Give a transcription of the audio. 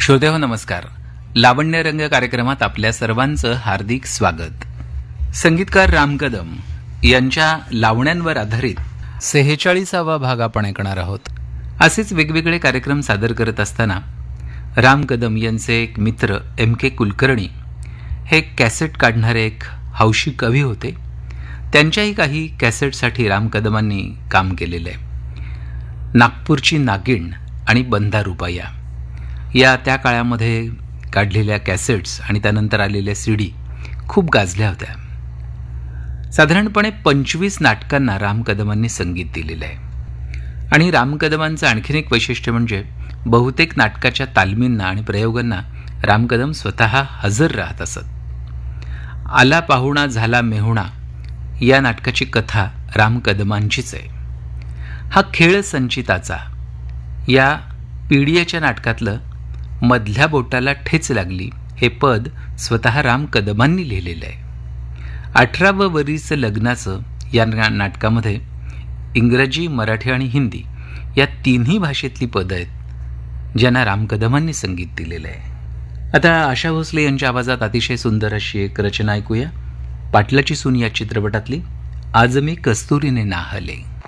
श्रोतेहो नमस्कार. लावण्य रंग कार्यक्रमात आपल्या सर्वांचं हार्दिक स्वागत. संगीतकार राम कदम यांच्या लावण्यांवर आधारित 46वा भाग आपण ऐकणार आहोत. असेच वेगवेगळे कार्यक्रम सादर करत असताना राम कदम यांचे एक मित्र MK कुलकर्णी हे कॅसेट काढणारे एक हौशी कवी होते. त्यांच्याही काही कॅसेटसाठी राम कदमांनी काम केलेलं आहे. नागपूरची नागिण आणि बंदा रुपया या त्या काळामध्ये काढलेल्या कॅसेट्स आणि त्यानंतर आलेल्या CD खूप गाजल्या होत्या. साधारणपणे 25 नाटकांना राम कदमांनी संगीत दिलेलं आहे. आणि राम कदमांचं आणखीन एक वैशिष्ट्य म्हणजे बहुतेक नाटकाच्या तालमींना आणि प्रयोगांना राम कदम स्वतः हजर राहत असत. आला पाहुणा झाला मेहुणा या नाटकाची कथा राम कदमांचीच आहे. हा खेळ संचिताचा या PDAच्या नाटकातलं मधल्या बोटाला ठेच लागली हे पद स्वतः राम कदमांनी लिहिलेलं आहे. 18वं वरीचं लग्नाचं या नाटकामध्ये इंग्रजी, मराठी आणि हिंदी या तिन्ही भाषेतली पदं आहेत ज्यांना राम कदमांनी संगीत दिलेलं आहे. आता आशा भोसले यांच्या आवाजात अतिशय सुंदर अशी एक रचना ऐकूया. पाटलाची सून या चित्रपटातली आज मी कस्तुरीने नाहले.